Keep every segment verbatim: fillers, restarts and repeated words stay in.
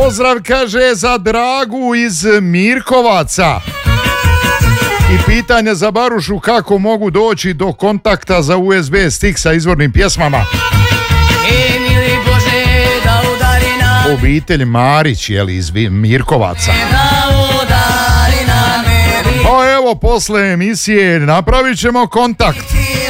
Pozdrav, kaže, za Dragu iz Mirkovaca. I pitanje za Barušu, kako mogu doći do kontakta za U S B stik sa izvornim pjesmama. Obitelj Marić, jeli, iz Mirkovaca. Pa evo, posle emisije napravit ćemo kontakt.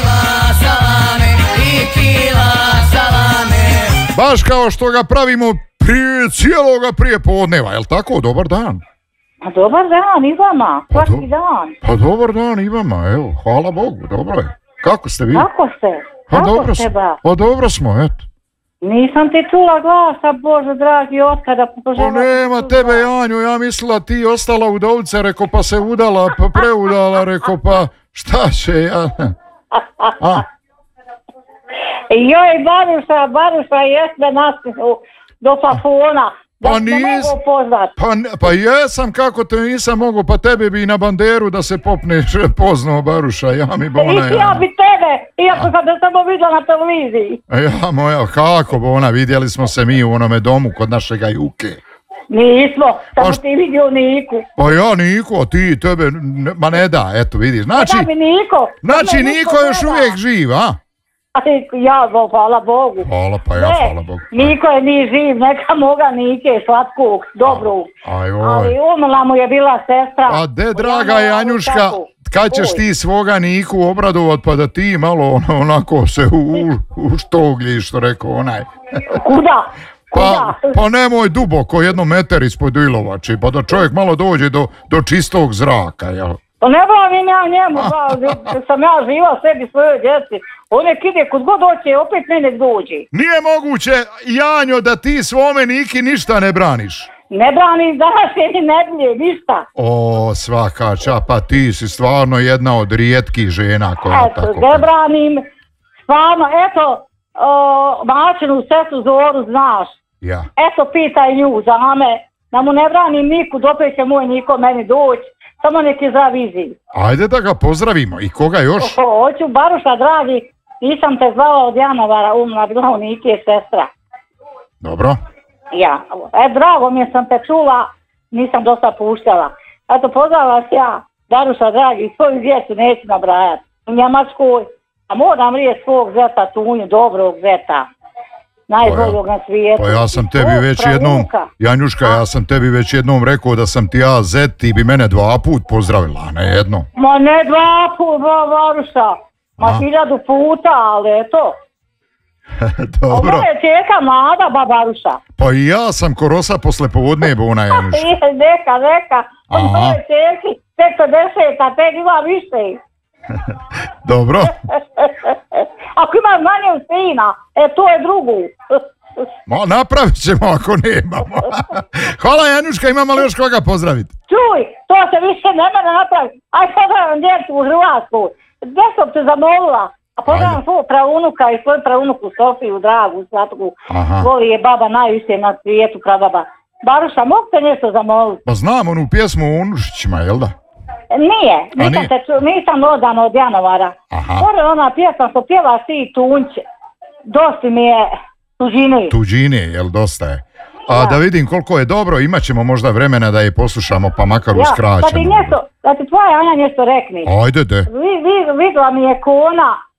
Baš kao što ga pravimo prije cijeloga prije podneva, jel tako? Dobar dan. A dobar dan i vama, svaki do... dan. Pa dobar dan i vama, evo, hvala Bogu, dobro je. Kako ste vi? Kako ste? Kako pa dobro ste, ba? Pa dobro smo, eto. Nisam ti čula glasa, Bože dragi, otkada požela... Pa nema tebe, Janju, ja mislila ti ostala udovica, reko, pa se udala, pa preudala, reko, pa šta će ja... A? Joj, Baruša, Baruša, jesme nas do fafona. Pa nis, pa, pa jesam, kako te nisam mogu, pa tebe bi na banderu da se popneš poznao, Baruša, ja mi bona. I ja bi tebe, iako sam te samo vidjela na televiziji. Ja moja, kako bona, vidjeli smo se mi u onome domu kod našega Juke. Nismo, samo pa, ti vidio Niku. Pa ja Niko, a ti tebe, ma ne da, eto vidiš. Znači, da mi Niko. Znači Niko, Niko još uvijek živ, a? Ja, hvala Bogu. Hvala, pa ja, ne, hvala Bogu. Niko je ni živ, neka moga Nike, slatkog, dobrog. Ali umrla mu je bila sestra. A de, draga Janjuška, kad ćeš ti svoga Niku obradovat, pa da ti malo onako se u, u štoglji, što rekao onaj. Kuda? Pa, pa nemoj duboko, jedno metar ispod Ilovači, pa da čovjek malo dođe do, do čistog zraka, jel? Pa ne bavim ja njemu, ba, sam ja živa sebi svojoj djeci. On nek ide kud god doće, opet ne nek dođe. Nije moguće, Janjo, da ti svome Niki ništa ne braniš. Ne branim danas ni nedelje, ništa. O, svaka čast, pa ti si stvarno jedna od rijetkih žena koja eto, tako... Eto, ne branim, stvarno, eto, o, Mačinu sestu Zoru znaš. Ja. Eto, pitaj nju za me, da mu ne branim Niku, dopet će moj Niko meni doći. Samo neki zdrav izid. Ajde da ga pozdravimo. I koga još? O, hoću, Baruša, dragi, nisam te zvala od Janovara, umna, bila u Niki je sestra. Dobro. Ja, e, drago mi je sam te čula, nisam dosta puštala. Eto, pozdravala vas ja, Baruša, dragi, svoju djecu neću nabrajati. U Njemačkoj, a moram rijeti svog zeta, Tunju, dobrog zeta. Najboljog na svijetu. Pa ja sam tebi već jednom, Janjuška, ja sam tebi već jednom rekao da sam ti ja zet, ti bi mene dva put pozdravila, ne jedno. Ma ne dva put, Baruša, ma hiljadu puta, ali eto. Dobro. Ovo je čeka mlada, ba Baruša. Pa i ja sam korosa posle povodne bona, Janjuška. Neka, neka, on to je čeki, tek pedeset, a tek ima više. Dobro. Ako imaš manje sina, e to je drugu. Ma napravit ćemo ako nemamo. Hvala Janjuška, imamo li još koga pozdraviti? Čuj, to se više ne mene napraviti. Aj pozdravim djecu u Hrvatsku. Gdje sam te zamolila? A pozdravim svog pravunuka i svoju pravunuku Sofiju, dragu, slatku. Voli je baba najviše na svijetu, prababa. Baruša, mogu te nešto zamoliti? Pa znam onu pjesmu o Unušićima, jel da? Nije, nisam, nije? Ču, nisam odana od Janovara. Pore ona pjesma što pjeva si Tunče. Dosti mi je tuđine. Tuđine, jel dosta je. A ja. Da vidim koliko je dobro, imat ćemo možda vremena da je poslušamo, pa makar uskraćeno. Ja, da ti, nešto, da ti tvoja Anja nešto rekni. Ajde, de. Vi, vi, vidla mi je kona